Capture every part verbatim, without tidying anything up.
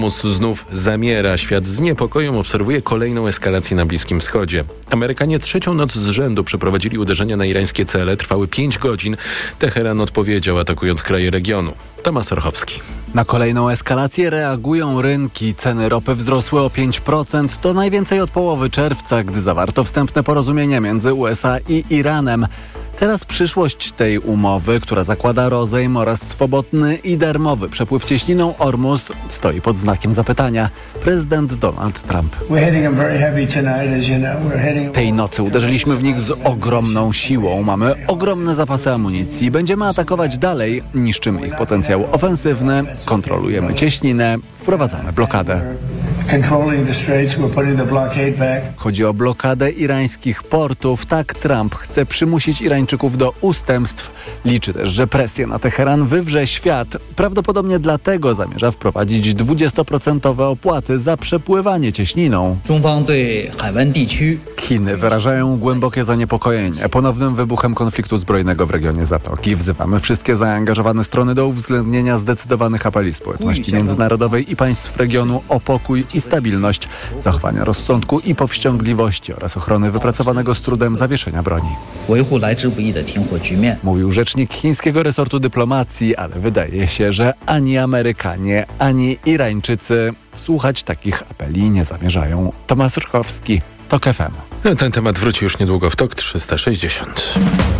Znów zamiera. Świat z niepokojem obserwuje kolejną eskalację na Bliskim Wschodzie. Amerykanie trzecią noc z rzędu przeprowadzili uderzenia na irańskie cele. Trwały pięć godzin. Teheran odpowiedział, atakując kraje regionu. Tomasz Orchowski. Na kolejną eskalację reagują rynki. Ceny ropy wzrosły o pięć procent. To najwięcej od połowy czerwca, gdy zawarto wstępne porozumienie między U S A i Iranem. Teraz przyszłość tej umowy, która zakłada rozejm oraz swobodny i darmowy przepływ cieśniną Ormus, stoi pod znakiem zapytania. Prezydent Donald Trump. Tej nocy uderzyliśmy w nich z ogromną siłą. Mamy ogromne zapasy amunicji. Będziemy atakować dalej. Niszczymy ich potencjał ofensywny. Kontrolujemy cieśninę. Wprowadzamy blokadę. Chodzi o blokadę irańskich portów. Tak Trump chce przymusić Irańczyków do ustępstw. Liczy też, że presję na Teheran wywrze świat. Prawdopodobnie dlatego zamierza wprowadzić dwudziestoprocentowe opłaty za przepływanie cieśniną. Chiny wyrażają głębokie zaniepokojenie ponownym wybuchem konfliktu zbrojnego w regionie Zatoki. Wzywamy wszystkie zaangażowane strony do uwzględnienia zdecydowanych apeli społeczności międzynarodowej i państw regionu o pokój i stabilność, zachowania rozsądku i powściągliwości oraz ochrony wypracowanego z trudem zawieszenia broni. Mówił rzecznik chińskiego resortu dyplomacji, ale wydaje się, że ani Amerykanie, ani Irańczycy słuchać takich apeli nie zamierzają. Tomasz Orchowski, TOK F M. Ten temat wróci już niedługo w TOK trzysta sześćdziesiąt.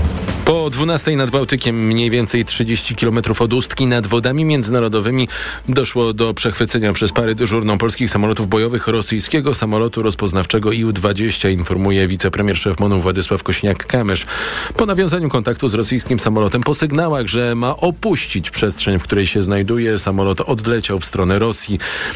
Po dwunastej nad Bałtykiem, mniej więcej trzydzieści kilometrów od Ustki, nad wodami międzynarodowymi doszło do przechwycenia przez parę dyżurną polskich samolotów bojowych rosyjskiego samolotu rozpoznawczego I U dwadzieścia, informuje wicepremier szef MON-u Władysław Kośniak-Kamysz. Po nawiązaniu kontaktu z rosyjskim samolotem, po sygnałach, że ma opuścić przestrzeń, w której się znajduje, samolot odleciał w stronę Rosji.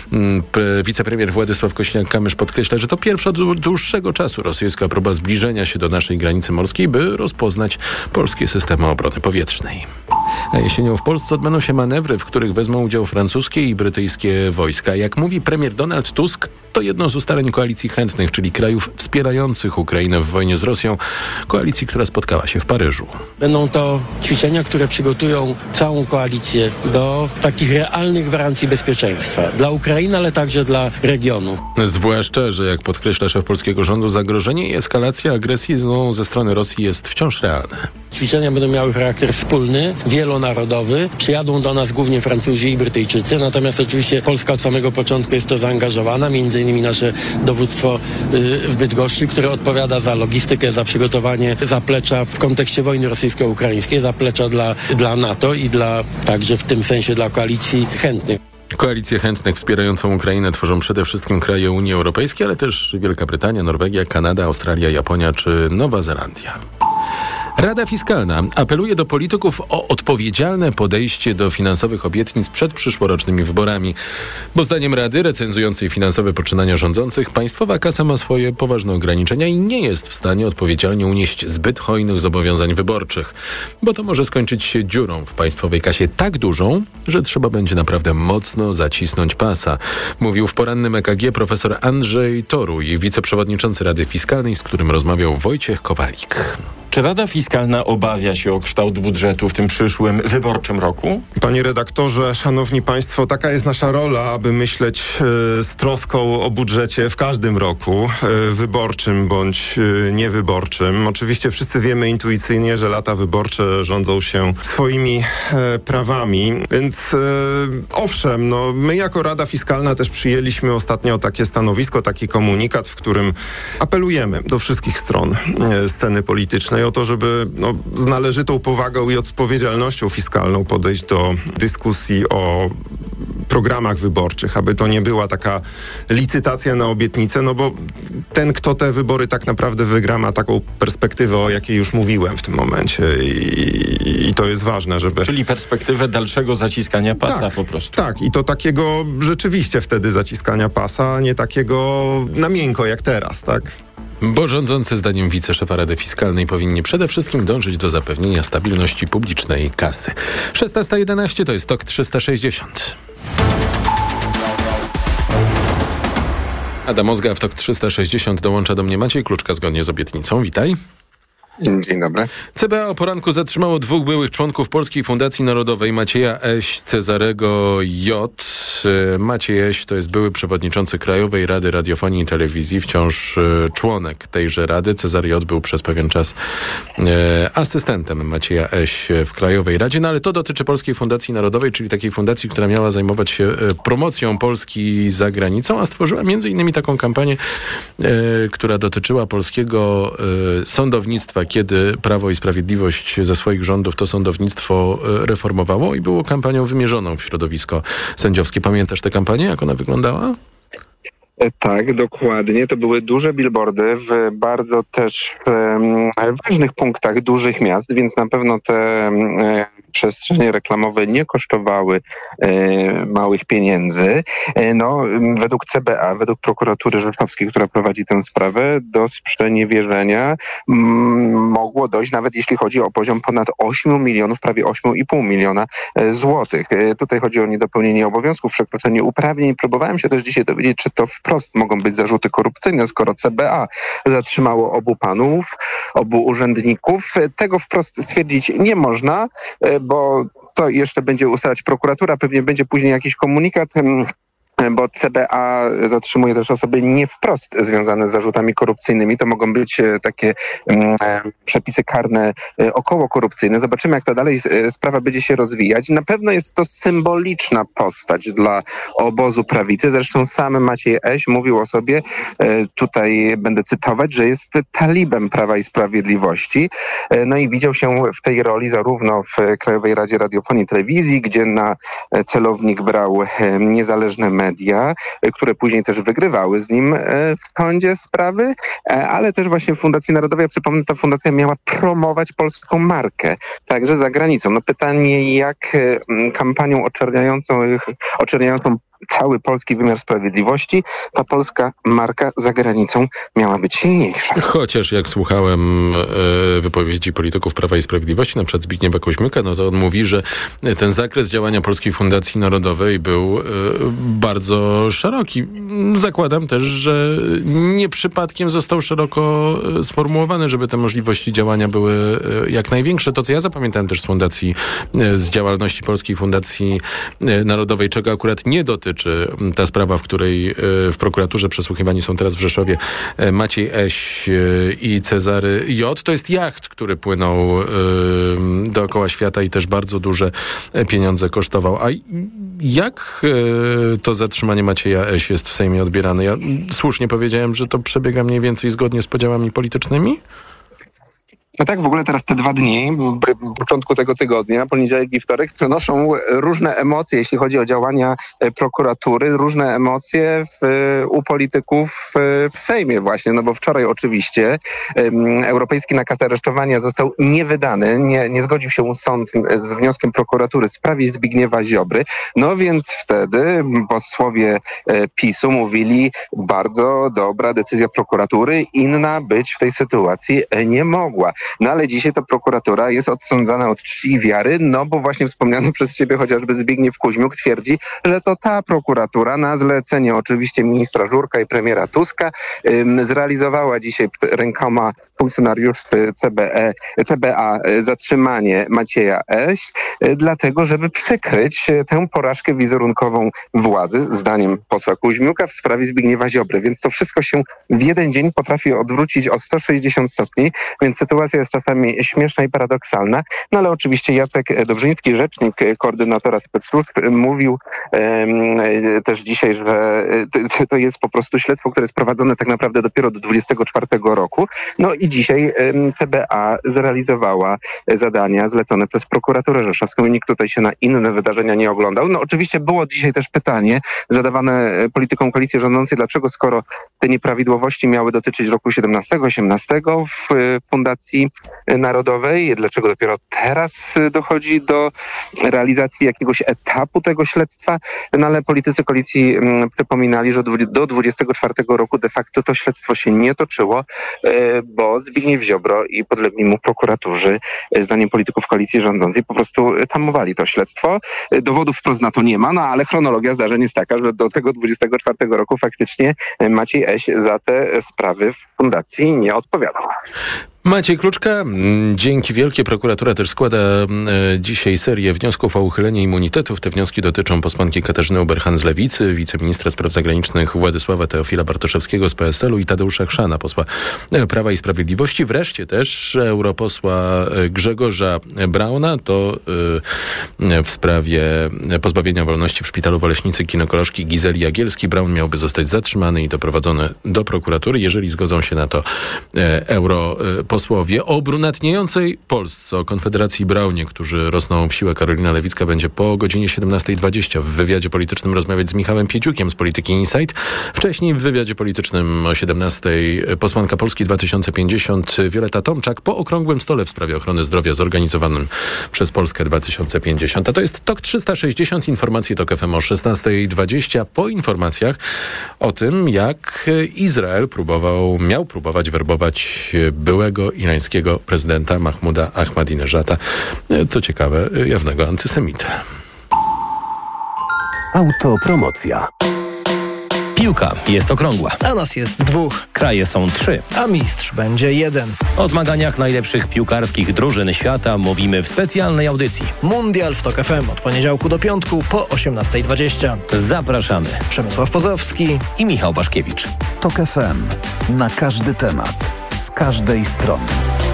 Wicepremier Władysław Kośniak-Kamysz podkreśla, że to pierwsza od dłuższego czasu rosyjska próba zbliżenia się do naszej granicy morskiej, by rozpoznać polskie systemy obrony powietrznej. A jesienią w Polsce odbędą się manewry, w których wezmą udział francuskie i brytyjskie wojska. Jak mówi premier Donald Tusk, to jedno z ustaleń koalicji chętnych, czyli krajów wspierających Ukrainę w wojnie z Rosją, koalicji, która spotkała się w Paryżu. Będą to ćwiczenia, które przygotują całą koalicję do takich realnych gwarancji bezpieczeństwa dla Ukrainy, ale także dla regionu. Zwłaszcza, że jak podkreśla szef polskiego rządu, zagrożenie i eskalacja agresji ze strony Rosji jest wciąż realne. Ćwiczenia będą miały charakter wspólny, wielonarodowy. Przyjadą do nas głównie Francuzi i Brytyjczycy, natomiast oczywiście Polska od samego początku jest to zaangażowana, między innymi nasze dowództwo w Bydgoszczy, które odpowiada za logistykę, za przygotowanie zaplecza w kontekście wojny rosyjsko-ukraińskiej, zaplecza dla, dla NATO i dla także w tym sensie dla koalicji chętnych. Koalicję chętnych wspierającą Ukrainę tworzą przede wszystkim kraje Unii Europejskiej, ale też Wielka Brytania, Norwegia, Kanada, Australia, Japonia czy Nowa Zelandia. Rada Fiskalna apeluje do polityków o odpowiedzialne podejście do finansowych obietnic przed przyszłorocznymi wyborami. Bo zdaniem Rady, recenzującej finansowe poczynania rządzących, państwowa kasa ma swoje poważne ograniczenia i nie jest w stanie odpowiedzialnie unieść zbyt hojnych zobowiązań wyborczych. Bo to może skończyć się dziurą w państwowej kasie tak dużą, że trzeba będzie naprawdę mocno zacisnąć pasa. Mówił w porannym E K G profesor Andrzej Toruj, wiceprzewodniczący Rady Fiskalnej, z którym rozmawiał Wojciech Kowalik. Czy Rada Fiskalna obawia się o kształt budżetu w tym przyszłym wyborczym roku? Panie redaktorze, szanowni państwo, taka jest nasza rola, aby myśleć e, z troską o budżecie w każdym roku, e, wyborczym bądź e, niewyborczym. Oczywiście wszyscy wiemy intuicyjnie, że lata wyborcze rządzą się swoimi e, prawami, więc e, owszem, no, my jako Rada Fiskalna też przyjęliśmy ostatnio takie stanowisko, taki komunikat, w którym apelujemy do wszystkich stron e, sceny politycznej o to, żeby no, z należytą powagą i odpowiedzialnością fiskalną podejść do dyskusji o programach wyborczych, aby to nie była taka licytacja na obietnicę, no bo ten, kto te wybory tak naprawdę wygra, ma taką perspektywę, o jakiej już mówiłem w tym momencie i, i to jest ważne, żeby... Czyli perspektywę dalszego zaciskania pasa tak, po prostu. Tak, i to takiego rzeczywiście wtedy zaciskania pasa, a nie takiego na miękko jak teraz, tak? Bo rządzący zdaniem wiceszefa Rady Fiskalnej powinni przede wszystkim dążyć do zapewnienia stabilności publicznej kasy. szesnasta jedenaście to jest TOK trzysta sześćdziesiąt. Adam Ozga w TOK trzysta sześćdziesiąt dołącza do mnie Maciej Kluczka zgodnie z obietnicą. Witaj. Dzień dobry. C B A o poranku zatrzymało dwóch byłych członków Polskiej Fundacji Narodowej, Macieja Eś, Cezarego J. Maciej Eś to jest były przewodniczący Krajowej Rady Radiofonii i Telewizji, wciąż członek tejże rady. Cezary J. był przez pewien czas e, asystentem Macieja Eś w Krajowej Radzie, no ale to dotyczy Polskiej Fundacji Narodowej, czyli takiej fundacji, która miała zajmować się promocją Polski za granicą, a stworzyła między innymi taką kampanię, e, która dotyczyła polskiego e, sądownictwa, kiedy Prawo i Sprawiedliwość ze swoich rządów to sądownictwo reformowało i było kampanią wymierzoną w środowisko sędziowskie. Pamiętasz tę kampanię, jak ona wyglądała? Tak, dokładnie. To były duże billboardy w bardzo też um, ważnych punktach dużych miast, więc na pewno te um, przestrzenie reklamowe nie kosztowały e, małych pieniędzy. E, no, według C B A, według prokuratury rzeszowskiej, która prowadzi tę sprawę, do sprzeniewierzenia m, mogło dojść, nawet jeśli chodzi o poziom ponad ośmiu milionów, prawie osiem i pół miliona e, złotych. E, tutaj chodzi o niedopełnienie obowiązków, przekroczenie uprawnień. Próbowałem się też dzisiaj dowiedzieć, czy to wprost mogą być zarzuty korupcyjne, skoro C B A zatrzymało obu panów, obu urzędników. Tego wprost stwierdzić nie można, bo to jeszcze będzie ustalać prokuratura, pewnie będzie później jakiś komunikat, bo C B A zatrzymuje też osoby nie wprost związane z zarzutami korupcyjnymi. To mogą być takie um, przepisy karne około korupcyjne. Zobaczymy, jak to dalej sprawa będzie się rozwijać. Na pewno jest to symboliczna postać dla obozu prawicy. Zresztą sam Maciej Eś mówił o sobie, tutaj będę cytować, że jest talibem Prawa i Sprawiedliwości. No i widział się w tej roli zarówno w Krajowej Radzie Radiofonii i Telewizji, gdzie na celownik brał niezależne media, media, które później też wygrywały z nim w sądzie sprawy, ale też właśnie w Fundacji Narodowej, przypomnę, ta fundacja miała promować polską markę, także za granicą. No pytanie, jak kampanią oczerniającą, oczerniającą cały polski wymiar sprawiedliwości, ta polska marka za granicą miała być silniejsza. Chociaż jak słuchałem e, wypowiedzi polityków Prawa i Sprawiedliwości, na przykład Zbigniewa Koźmyka, no to on mówi, że ten zakres działania Polskiej Fundacji Narodowej był e, bardzo szeroki. Zakładam też, że nie przypadkiem został szeroko sformułowany, żeby te możliwości działania były e, jak największe. To, co ja zapamiętałem też z fundacji, e, z działalności Polskiej Fundacji Narodowej, czego akurat nie dotyczy ta sprawa, w której w prokuraturze przesłuchiwani są teraz w Rzeszowie Maciej Eś i Cezary J. To jest jacht, który płynął dookoła świata i też bardzo duże pieniądze kosztował. A jak to zatrzymanie Macieja Eś jest w Sejmie odbierane? Ja słusznie powiedziałem, że to przebiega mniej więcej zgodnie z podziałami politycznymi? No tak, w ogóle teraz te dwa dni, w początku tego tygodnia, poniedziałek i wtorek, przenoszą różne emocje, jeśli chodzi o działania prokuratury, różne emocje w, u polityków w Sejmie właśnie, no bo wczoraj oczywiście um, europejski nakaz aresztowania został niewydany, nie, nie zgodził się sąd z wnioskiem prokuratury w sprawie Zbigniewa Ziobry, no więc wtedy posłowie PiSu mówili, bardzo dobra decyzja prokuratury, inna być w tej sytuacji nie mogła. No ale dzisiaj ta prokuratura jest odsądzana od czci i wiary, no bo właśnie wspomniano przez ciebie chociażby Zbigniew Kuźmiuk twierdzi, że to ta prokuratura na zlecenie oczywiście ministra Żurka i premiera Tuska ym, zrealizowała dzisiaj rękoma funkcjonariuszy C B E, C B A zatrzymanie Macieja Eś, y, dlatego żeby przykryć y, tę porażkę wizerunkową władzy, zdaniem posła Kuźmiuka, w sprawie Zbigniewa Ziobry. Więc to wszystko się w jeden dzień potrafi odwrócić o sto sześćdziesiąt stopni, więc sytuacja jest czasami śmieszna i paradoksalna, no ale oczywiście Jacek Dobrzyński, rzecznik koordynatora specsluzb, mówił um, też dzisiaj, że to, to jest po prostu śledztwo, które jest prowadzone tak naprawdę dopiero do dwudziestego czwartego roku. No i dzisiaj um, C B A zrealizowała zadania zlecone przez prokuraturę rzeszowską i nikt tutaj się na inne wydarzenia nie oglądał. No oczywiście było dzisiaj też pytanie zadawane politykom koalicji rządzącej, dlaczego skoro te nieprawidłowości miały dotyczyć roku siedemnastego, osiemnastego w Fundacji Narodowej, dlaczego dopiero teraz dochodzi do realizacji jakiegoś etapu tego śledztwa, no ale politycy koalicji mm, przypominali, że do dwudziestego czwartego roku de facto to śledztwo się nie toczyło, e, bo Zbigniew Ziobro i podlegli mu prokuratorzy, e, zdaniem polityków koalicji rządzącej, po prostu tamowali to śledztwo. E, dowodów wprost na to nie ma, no ale chronologia zdarzeń jest taka, że do tego dwudziestego czwartego roku faktycznie Maciej Eś za te sprawy w fundacji nie odpowiadał. Maciej Kluczka, dzięki wielkie. Prokuratura też składa e, dzisiaj serię wniosków o uchylenie immunitetów. Te wnioski dotyczą posłanki Katarzyny Ueberhan z Lewicy, wiceministra spraw zagranicznych Władysława Teofila Bartoszewskiego z P S L u i Tadeusza Chrzana, posła Prawa i Sprawiedliwości. Wreszcie też europosła Grzegorza Brauna. To e, w sprawie pozbawienia wolności w szpitalu w Oleśnicy ginekolożki Gizeli Jagielskiej. Braun miałby zostać zatrzymany i doprowadzony do prokuratury, jeżeli zgodzą się na to e, europosłowie. Posłowie. O brunatniejącej Polsce, o Konfederacji Braunie, którzy rosną w siłę. Karolina Lewicka będzie po godzinie siedemnastej dwadzieścia w wywiadzie politycznym rozmawiać z Michałem Pieciukiem z Polityki Insight. Wcześniej w wywiadzie politycznym o siedemnastej posłanka Polski dwa tysiące pięćdziesiąt Wioleta Tomczak po okrągłym stole w sprawie ochrony zdrowia zorganizowanym przez Polskę dwa tysiące pięćdziesiąt. A to jest TOK trzysta sześćdziesiąt, informacje TOK F M o szesnastej dwadzieścia. Po informacjach o tym, jak Izrael próbował, miał próbować werbować byłego irańskiego prezydenta Mahmuda Ahmadinejada, co ciekawe, jawnego antysemitę. Autopromocja. Piłka jest okrągła. A nas jest dwóch. Kraje są trzy. A mistrz będzie jeden. O zmaganiach najlepszych piłkarskich drużyn świata mówimy w specjalnej audycji. Mundial w TOK F M od poniedziałku do piątku po osiemnastej dwadzieścia. Zapraszamy. Przemysław Pozowski i Michał Waszkiewicz. TOK F M. Na każdy temat. Z każdej strony.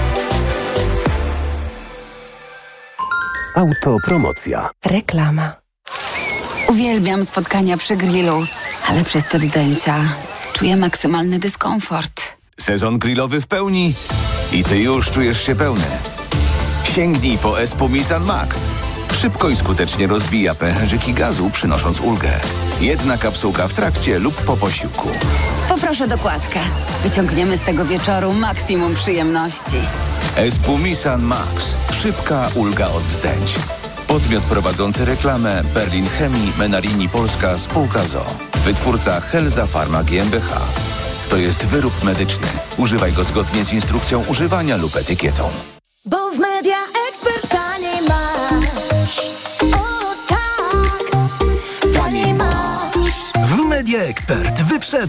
Autopromocja. Reklama. Uwielbiam spotkania przy grillu, ale przez te zdjęcia czuję maksymalny dyskomfort. Sezon grillowy w pełni i ty już czujesz się pełny. Sięgnij po Espumisan Max. Szybko i skutecznie rozbija pęcherzyki gazu, przynosząc ulgę. Jedna kapsułka w trakcie lub po posiłku. Poproszę dokładkę. Wyciągniemy z tego wieczoru maksimum przyjemności. Espumisan Max. Szybka ulga od wzdęć. Podmiot prowadzący reklamę Berlin Chemii Menarini Polska Spółka z o o. Wytwórca Helza Pharma G m b H. To jest wyrób medyczny. Używaj go zgodnie z instrukcją używania lub etykietą. Bo w Media Expert taniej masz. O tak, taniej masz. W Media Expert wyprzedaj.